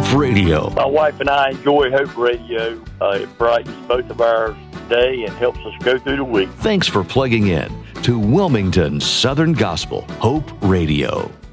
Radio. My wife and I enjoy Hope Radio. It brightens both of our day and helps us go through the week. Thanks for plugging in to Wilmington Southern Gospel Hope Radio.